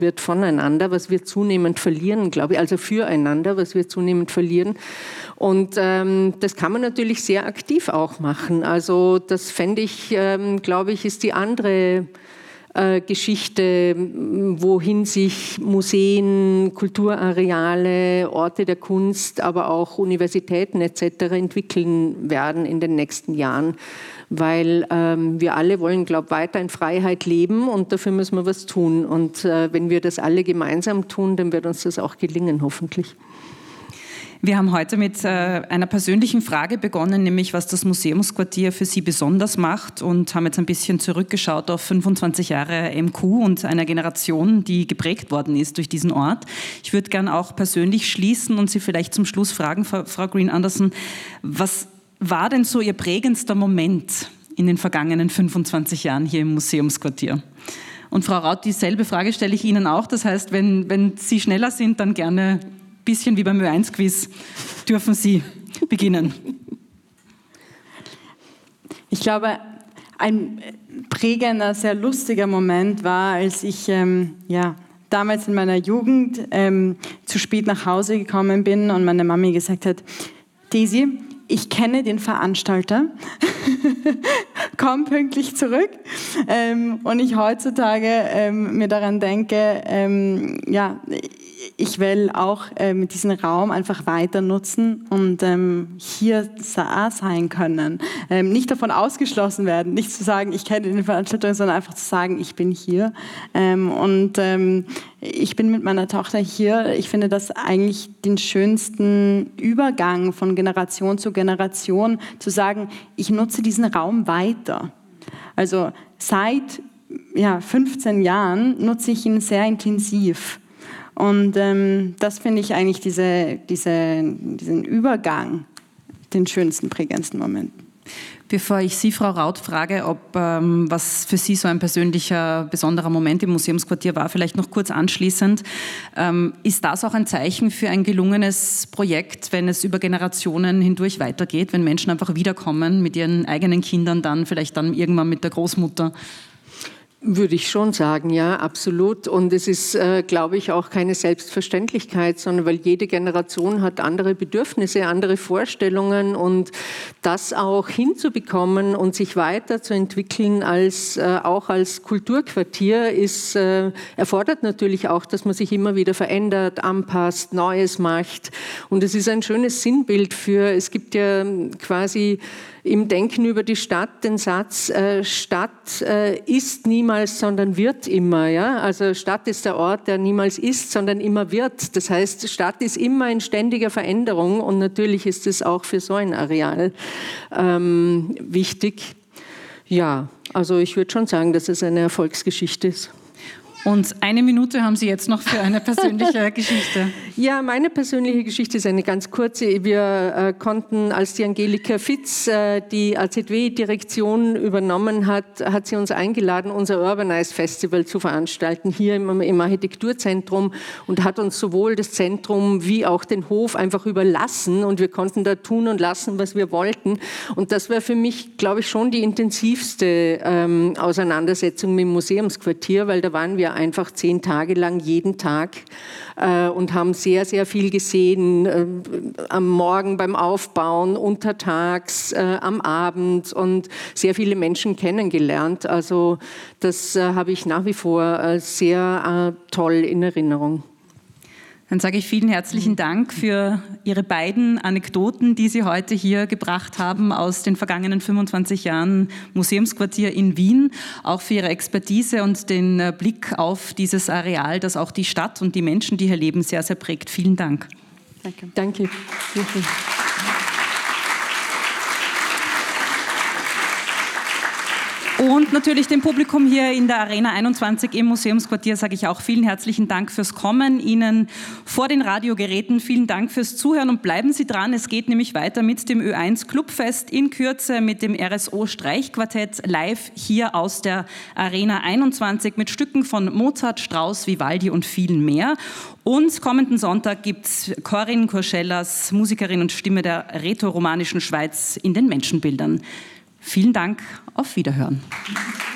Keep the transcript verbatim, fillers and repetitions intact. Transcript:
wird voneinander, was wir zunehmend verlieren, glaube ich, also füreinander, was wir zunehmend verlieren. Und ähm, das kann man natürlich sehr aktiv auch machen. Also das fände ich, ähm, glaube ich, ist die andere äh, Geschichte, wohin sich Museen, Kulturareale, Orte der Kunst, aber auch Universitäten et cetera entwickeln werden in den nächsten Jahren. Weil ähm, wir alle wollen, glaube ich, weiter in Freiheit leben und dafür müssen wir was tun. Und äh, wenn wir das alle gemeinsam tun, dann wird uns das auch gelingen, hoffentlich. Wir haben heute mit äh, einer persönlichen Frage begonnen, nämlich was das Museumsquartier für Sie besonders macht, und haben jetzt ein bisschen zurückgeschaut auf fünfundzwanzig Jahre M Q und einer Generation, die geprägt worden ist durch diesen Ort. Ich würde gern auch persönlich schließen und Sie vielleicht zum Schluss fragen, Frau Green-Anderson, was war denn so Ihr prägendster Moment in den vergangenen fünfundzwanzig Jahren hier im Museumsquartier? Und Frau Raut, dieselbe Frage stelle ich Ihnen auch. Das heißt, wenn, wenn Sie schneller sind, dann gerne ein bisschen wie beim Ö eins Quiz dürfen Sie beginnen. Ich glaube, ein prägender, sehr lustiger Moment war, als ich ähm, ja, damals in meiner Jugend ähm, zu spät nach Hause gekommen bin und meine Mami gesagt hat, Daisy, ich kenne den Veranstalter, komm pünktlich zurück. Ähm, und ich heutzutage ähm, mir daran denke, ähm, ja, ich will auch ähm, diesen Raum einfach weiter nutzen und ähm, hier sein können. Ähm, nicht davon ausgeschlossen werden, nicht zu sagen, ich kenne den Veranstalter, sondern einfach zu sagen, ich bin hier. Ähm, und ähm, ich bin mit meiner Tochter hier. Ich finde das eigentlich den schönsten Übergang von Generation zu Generation, zu sagen, ich nutze diesen Raum weiter. Also seit ja, fünfzehn Jahren nutze ich ihn sehr intensiv. Und ähm, das finde ich eigentlich diese, diese, diesen Übergang, den schönsten, prägendsten Moment. Bevor ich Sie, Frau Raut, frage, ob ähm, was für Sie so ein persönlicher, besonderer Moment im Museumsquartier war, vielleicht noch kurz anschließend, ähm, ist das auch ein Zeichen für ein gelungenes Projekt, wenn es über Generationen hindurch weitergeht, wenn Menschen einfach wiederkommen mit ihren eigenen Kindern, dann vielleicht dann irgendwann mit der Großmutter? Würde ich schon sagen, ja, absolut. Und es ist, äh, glaube ich, auch keine Selbstverständlichkeit, sondern weil jede Generation hat andere Bedürfnisse, andere Vorstellungen, und das auch hinzubekommen und sich weiterzuentwickeln als äh, auch als Kulturquartier ist äh, erfordert natürlich auch, dass man sich immer wieder verändert, anpasst, Neues macht. Und es ist ein schönes Sinnbild für, es gibt ja quasi im Denken über die Stadt den Satz, äh, Stadt äh, ist niemals, sondern wird immer. Ja? Also Stadt ist der Ort, der niemals ist, sondern immer wird. Das heißt, Stadt ist immer in ständiger Veränderung, und natürlich ist es auch für so ein Areal ähm, wichtig. Ja, also ich würde schon sagen, dass es eine Erfolgsgeschichte ist. Und eine Minute haben Sie jetzt noch für eine persönliche Geschichte. Ja, meine persönliche Geschichte ist eine ganz kurze. Wir äh, konnten, als die Angelika Fitz äh, die A Z W-Direktion übernommen hat, hat sie uns eingeladen, unser Urbanize Festival zu veranstalten, hier im, im Architekturzentrum, und hat uns sowohl das Zentrum wie auch den Hof einfach überlassen, und wir konnten da tun und lassen, was wir wollten. Und das war für mich, glaube ich, schon die intensivste ähm, Auseinandersetzung mit dem Museumsquartier, weil da waren wir einfach zehn Tage lang jeden Tag äh, und haben sehr, sehr viel gesehen, äh, am Morgen beim Aufbauen, untertags, äh, am Abend, und sehr viele Menschen kennengelernt. Also das äh, habe ich nach wie vor äh, sehr äh, toll in Erinnerung. Dann sage ich vielen herzlichen Dank für Ihre beiden Anekdoten, die Sie heute hier gebracht haben aus den vergangenen fünfundzwanzig Jahren Museumsquartier in Wien, auch für Ihre Expertise und den Blick auf dieses Areal, das auch die Stadt und die Menschen, die hier leben, sehr, sehr prägt. Vielen Dank. Danke. Danke. Danke. Und natürlich dem Publikum hier in der Arena einundzwanzig im Museumsquartier sage ich auch vielen herzlichen Dank fürs Kommen. Ihnen vor den Radiogeräten vielen Dank fürs Zuhören, und bleiben Sie dran. Es geht nämlich weiter mit dem Ö eins Clubfest in Kürze, mit dem R S O Streichquartett live hier aus der Arena einundzwanzig mit Stücken von Mozart, Strauss, Vivaldi und vielen mehr. Und kommenden Sonntag gibt es Corinne Kurschellas, Musikerin und Stimme der rätoromanischen Schweiz, in den Menschenbildern. Vielen Dank, auf Wiederhören.